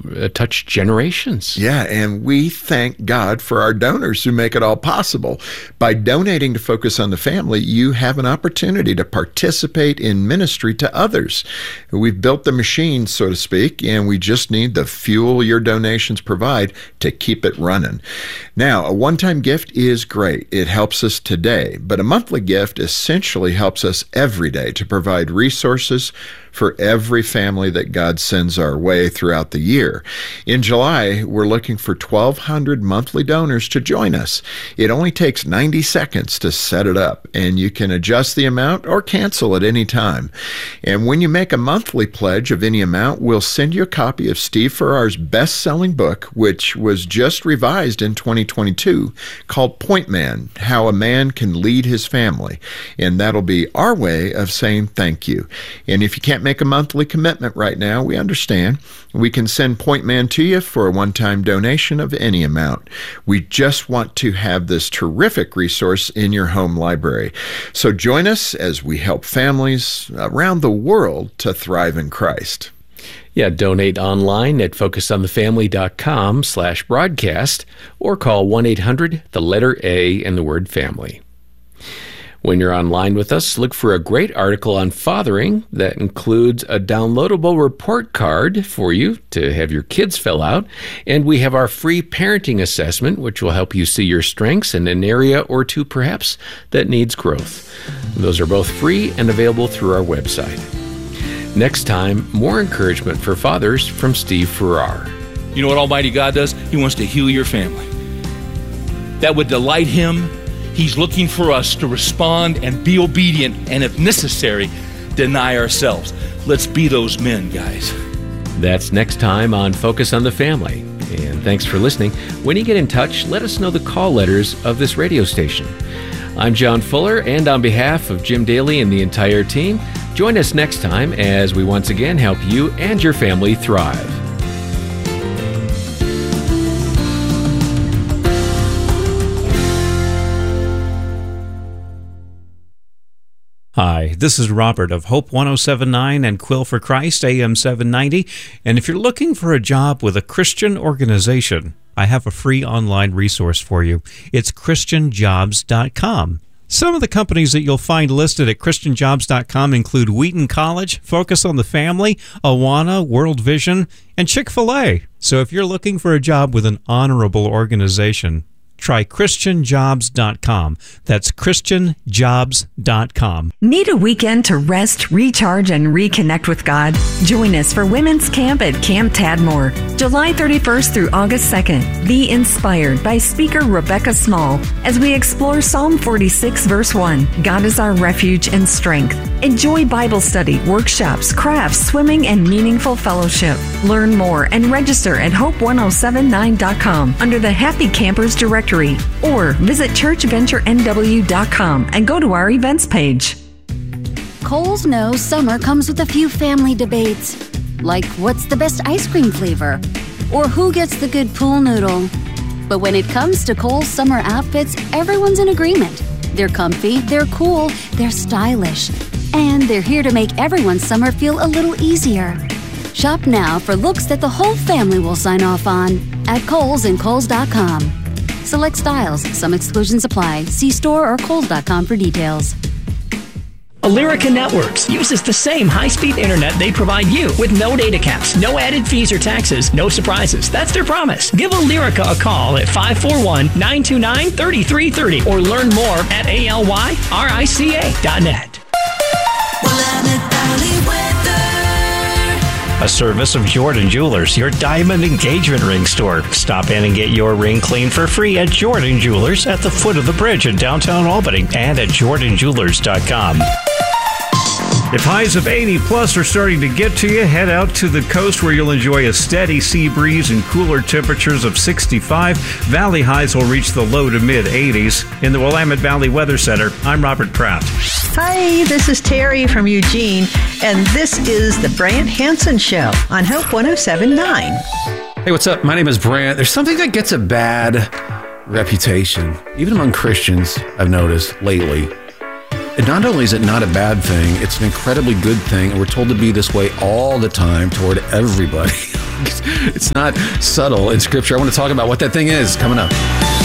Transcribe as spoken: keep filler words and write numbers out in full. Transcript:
uh, touch generations. Yeah, and we thank God for our donors who make it all possible. By donating to Focus on the Family, you have an opportunity to participate in ministry to others. We've built the machine, so to speak, and we just need the fuel your donations provide to keep it running. Now, a one-time gift is great. It helps us today, but a monthly gift essentially helps us every day to provide resources for every family that God sends our way throughout the year. In July, we're looking for twelve hundred monthly donors to join us. It only takes ninety seconds to set it up, and you can adjust the amount or cancel at any time. And when you make a monthly pledge of any amount, we'll send you a copy of Steve Farrar's best-selling book, which was just revised in twenty twenty-two, called Point Man: How a Man Can Lead His Family. And that'll be our way of saying thank you. And if you can't make a monthly commitment right now, we understand. We can send Point Man to you for a one-time donation of any amount. We just want to have this terrific resource in your home library. So join us as we help families around the world to thrive in Christ. Yeah, donate online at focusonthefamily.com slash broadcast or call one eight hundred, the letter A, and the word family. When you're online with us, look for a great article on fathering that includes a downloadable report card for you to have your kids fill out. And we have our free parenting assessment, which will help you see your strengths in an area or two, perhaps, that needs growth. Those are both free and available through our website. Next time, more encouragement for fathers from Steve Farrar. You know what Almighty God does? He wants to heal your family. That would delight Him. He's looking for us to respond and be obedient, and if necessary, deny ourselves. Let's be those men, guys. That's next time on Focus on the Family. And thanks for listening. When you get in touch, let us know the call letters of this radio station. I'm John Fuller, and on behalf of Jim Daly and the entire team, join us next time as we once again help you and your family thrive. Hi, this is Robert of Hope one oh seven point nine and Quill for Christ, A M seven ninety. And if you're looking for a job with a Christian organization, I have a free online resource for you. It's Christian Jobs dot com. Some of the companies that you'll find listed at Christian Jobs dot com include Wheaton College, Focus on the Family, Awana, World Vision, and Chick-fil-A. So if you're looking for a job with an honorable organization, try Christian Jobs dot com. That's Christian Jobs dot com. Need a weekend to rest, recharge, and reconnect with God? Join us for Women's Camp at Camp Tadmore, July thirty-first through August second. Be inspired by speaker Rebecca Small as we explore Psalm forty-six, verse one. God is our refuge and strength. Enjoy Bible study, workshops, crafts, swimming, and meaningful fellowship. Learn more and register at hope one oh seven nine dot com under the Happy Campers directory, or visit church venture n w dot com and go to our events page. Kohl's knows summer comes with a few family debates, like what's the best ice cream flavor, or who gets the good pool noodle. But when it comes to Kohl's summer outfits, everyone's in agreement. They're comfy, they're cool, they're stylish, and they're here to make everyone's summer feel a little easier. Shop now for looks that the whole family will sign off on at Kohl's and Kohl's dot com. Select styles. Some exclusions apply. See store or Kohl's dot com for details. Alerica Networks uses the same high-speed internet they provide you with no data caps, no added fees or taxes, no surprises. That's their promise. Give Alerica a call at five four one, nine two nine, three three three zero or learn more at A L Y R I C A dot net. A service of Jordan Jewelers, your diamond engagement ring store. Stop in and get your ring cleaned for free at Jordan Jewelers at the foot of the bridge in downtown Albany and at jordan jewelers dot com. If highs of eighty plus are starting to get to you, head out to the coast where you'll enjoy a steady sea breeze and cooler temperatures of sixty-five. Valley highs will reach the low to mid eighties. In the Willamette Valley Weather Center, I'm Robert Pratt. Hi, this is Terry from Eugene, and this is the Brant Hansen Show on Hope one oh seven point nine. Hey, what's up? My name is Brant. There's something that gets a bad reputation, even among Christians, I've noticed lately. And not only is it not a bad thing, it's an incredibly good thing, and we're told to be this way all the time toward everybody. It's not subtle in Scripture. I want to talk about what that thing is coming up.